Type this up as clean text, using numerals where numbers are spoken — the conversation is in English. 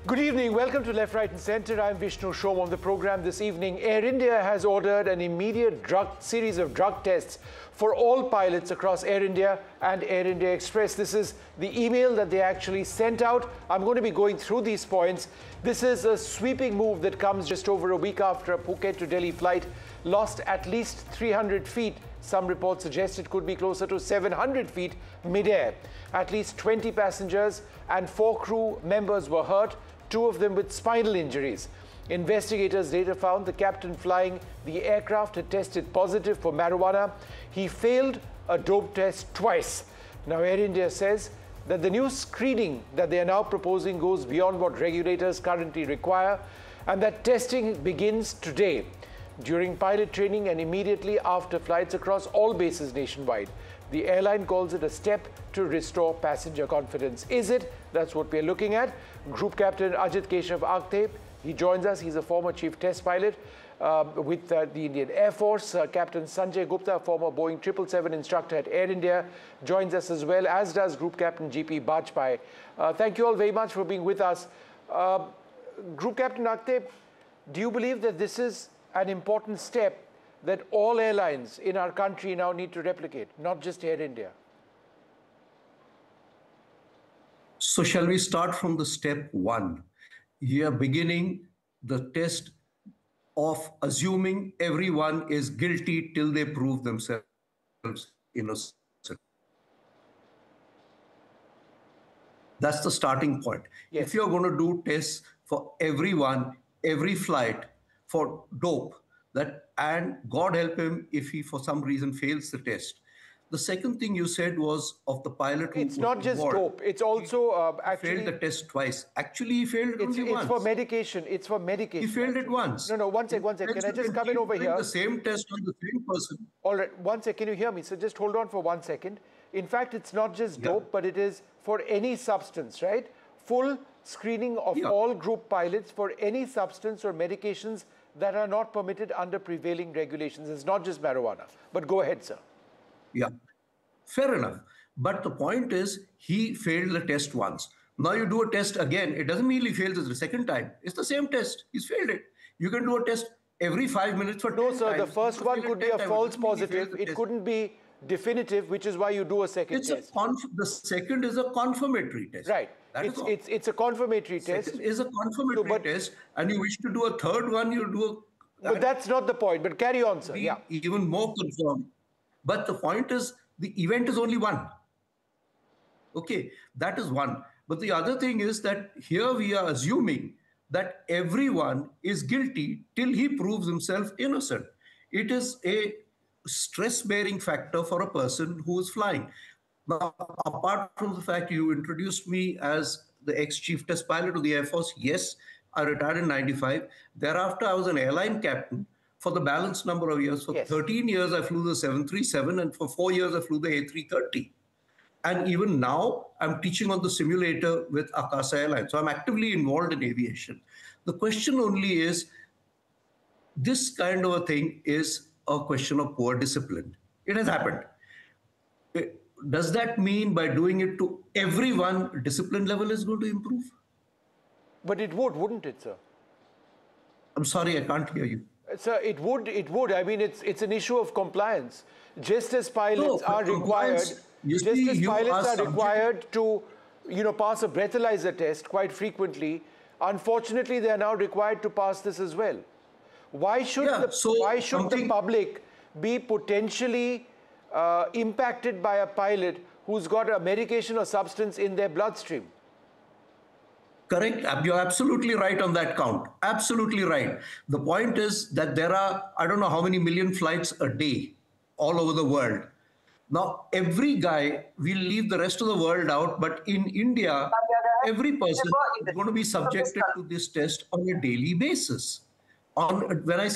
Good evening. Welcome to Left, Right and Centre. I'm Vishnu Shom. On the programme this evening, Air India has ordered an immediate series of drug tests for all pilots across Air India and Air India Express. This is the email that they actually sent out. I'm going to be going through these points. This is a sweeping move that comes just over a week after a Phuket to Delhi flight lost at least 300 feet. Some reports suggest it could be closer to 700 feet mid-air. At least 20 passengers and 4 crew members were hurt, 2 of them with spinal injuries. Investigators later found the captain flying the aircraft had tested positive for marijuana. He failed a dope test twice. Now, Air India says that the new screening that they are now proposing goes beyond what regulators currently require, and that testing begins today during pilot training and immediately after flights across all bases nationwide. The airline calls it a step to restore passenger confidence. Is it? That's what we're looking at. Group Captain Ajit Keshav Agte, he joins us. He's a former chief test pilot with the Indian Air Force. Captain Sanjay Gupta, former Boeing 777 instructor at Air India, joins us as well, as does Group Captain GP Bajpai. Thank you all very much for being with us. Group Captain Agte, do you believe that this is an important step that all airlines in our country now need to replicate, not just Air India? So shall we start from the step one? You are beginning the test of assuming everyone is guilty till they prove themselves innocent. That's the starting point. Yes. If you're going to do tests for everyone, every flight for dope, and God help him if he for some reason fails the test. The second thing you said was of the pilot who it's not just dope, it's also actually failed the test twice. Actually, he failed it only once. It's for medication. It's for medication. He failed it once. No, one sec. Can I just come in over here? The same test on the same person. All right, one sec. Can you hear me? So just hold on for 1 second. In fact, it's not just dope, but it is for any substance, right? Full screening of all group pilots for any substance or medications that are not permitted under prevailing regulations. It's not just marijuana. But go ahead, sir. Yeah, fair enough. But the point is, he failed the test once. Now you do a test again. It doesn't mean he fails the second time. It's the same test. He's failed it. You can do a test every 5 minutes for 10 times. No, sir, the first one could be a false positive. It couldn't be definitive, which is why you do a second test. The second is a confirmatory test. Right. It's a confirmatory test. Second is a confirmatory test, and you wish to do a third one, you do a... But that's not the point. But carry on, sir. Yeah. Even more confirmed. But the point is, the event is only one. Okay, that is one. But the other thing is that here we are assuming that everyone is guilty till he proves himself innocent. It is a stress-bearing factor for a person who is flying. Now, apart from the fact you introduced me as the ex-chief test pilot of the Air Force, yes, I retired in 95. Thereafter, I was an airline captain for the balanced number of years. For 13 years, I flew the 737, and for 4 years, I flew the A330. And even now, I'm teaching on the simulator with Akasa Airlines. So I'm actively involved in aviation. The question only is, this kind of a thing is a question of poor discipline. It has happened. Does that mean by doing it to everyone, discipline level is going to improve? But it would, wouldn't it, sir? I'm sorry, I can't hear you. Sir, it would. I mean, it's an issue of compliance. Just as pilots are required, to, pass a breathalyzer test quite frequently, unfortunately, they are now required to pass this as well. Why should the public be potentially impacted by a pilot who's got a medication or substance in their bloodstream? Correct. You're absolutely right on that count. Absolutely right. The point is that there are, I don't know how many million flights a day all over the world. Now, every guy will leave the rest of the world out, but in India, every person is going to be subjected to this test on a daily basis. When I say